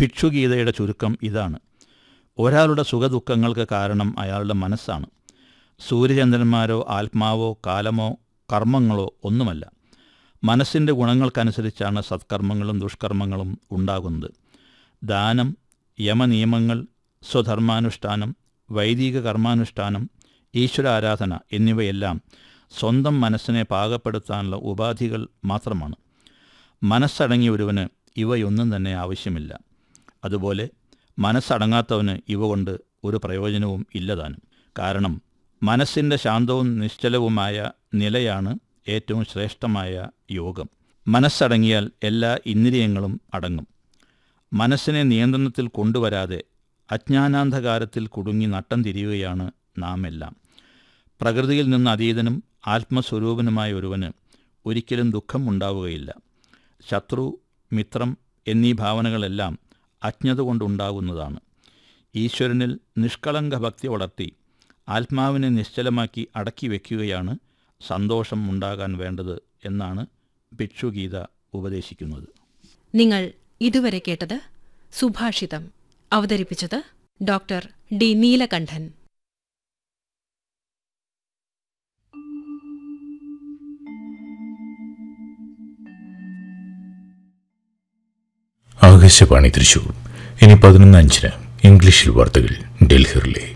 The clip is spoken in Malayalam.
ഭിക്ഷുഗീതയുടെ ചുരുക്കം ഇതാണ്: ഒരാളുടെ സുഖദുഃഖങ്ങൾക്ക് കാരണം അയാളുടെ മനസ്സാണ്. സൂര്യചന്ദ്രന്മാരോ ആത്മാവോ കാലമോ കർമ്മങ്ങളോ ഒന്നുമല്ല. മനസ്സിൻ്റെ ഗുണങ്ങൾക്കനുസരിച്ചാണ് സത്കർമ്മങ്ങളും ദുഷ്കർമ്മങ്ങളും ഉണ്ടാകുന്നത്. ദാനം, യമനിയമങ്ങൾ, സ്വധർമാനുഷ്ഠാനം, വൈദിക കർമാനുഷ്ഠാനം, ഈശ്വരാരാധന എന്നിവയെല്ലാം സ്വന്തം മനസ്സിനെ പാകപ്പെടുത്താനുള്ള ഉപാധികൾ മാത്രമാണ്. മനസ്സടങ്ങിയ ഒരുവന് ഇവയൊന്നും തന്നെ ആവശ്യമില്ല. അതുപോലെ മനസ്സടങ്ങാത്തവന് ഇവ കൊണ്ട് ഒരു പ്രയോജനവും ഇല്ലതാനും. കാരണം മനസ്സിൻ്റെ ശാന്തവും നിശ്ചലവുമായ നിലയാണ് ഏറ്റവും ശ്രേഷ്ഠമായ യോഗം. മനസ്സടങ്ങിയാൽ എല്ലാ ഇന്ദ്രിയങ്ങളും അടങ്ങും. മനസ്സിനെ നിയന്ത്രണത്തിൽ കൊണ്ടുവരാതെ അജ്ഞാനാന്ധകാരത്തിൽ കുടുങ്ങി നട്ടം തിരിയുകയാണ് നാം എല്ലാം. പ്രകൃതിയിൽ നിന്ന് അതീതനും ആത്മസ്വരൂപനുമായ ഒരുവന് ഒരിക്കലും ദുഃഖം ഉണ്ടാവുകയില്ല. ശത്രു, മിത്രം എന്നീ ഭാവനകളെല്ലാം അജ്ഞത കൊണ്ടുണ്ടാകുന്നതാണ്. ഈശ്വരനിൽ നിഷ്കളങ്ക ഭക്തി വളർത്തി ആത്മാവിനെ നിശ്ചലമാക്കി അടക്കി വയ്ക്കുകയാണ് സന്തോഷം ഉണ്ടാകാൻ വേണ്ടത് എന്നാണ് ഭിക്ഷുഗീത ഉപദേശിക്കുന്നത്. നിങ്ങൾ ഇതുവരെ കേട്ടത് സുഭാഷിതം. അവതരിപ്പിച്ചത് ഡോക്ടർ ഡി നീലകണ്ഠൻ. ആകാശവാണി തൃശൂർ. ഇനി 11:05 ഇംഗ്ലീഷിൽ വാർത്തകൾ ഡൽഹി റിലേ.